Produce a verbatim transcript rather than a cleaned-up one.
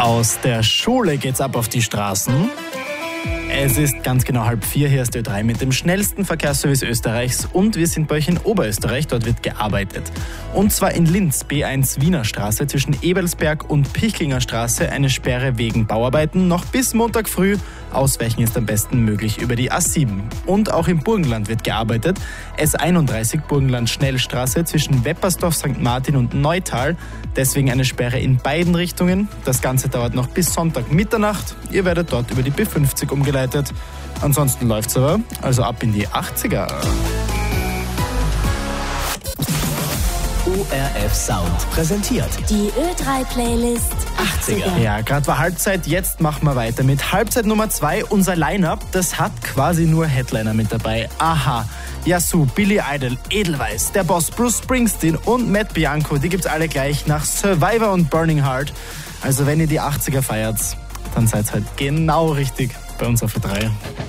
Aus der Schule geht's ab auf die Straßen. Es ist ganz genau halb vier, hier ist Ö drei mit dem schnellsten Verkehrsservice Österreichs und wir sind bei euch in Oberösterreich, dort wird gearbeitet. Und zwar in Linz, B eins Wiener Straße zwischen Ebelsberg und Pichlinger Straße, eine Sperre wegen Bauarbeiten noch bis Montag früh. Ausweichen ist am besten möglich über die A sieben. Und auch im Burgenland wird gearbeitet. S einunddreißig Burgenland Schnellstraße zwischen Weppersdorf, Sankt Martin und Neutal. Deswegen eine Sperre in beiden Richtungen. Das Ganze dauert noch bis Sonntag Mitternacht. Ihr werdet dort über die B fünfzig umgeleitet. Ansonsten läuft's aber, also ab in die achtziger. O R F Sound präsentiert die Ö drei Playlist achtziger. Ja, gerade war Halbzeit, jetzt machen wir weiter mit Halbzeit Nummer zwei. Unser Line-Up, das hat quasi nur Headliner mit dabei. Aha, Yasu, Billy Idol, Edelweiss, der Boss Bruce Springsteen und Matt Bianco, die gibt's alle gleich nach Survivor und Burning Heart. Also wenn ihr die achtziger feiert, dann seid halt genau richtig bei uns auf Ö drei.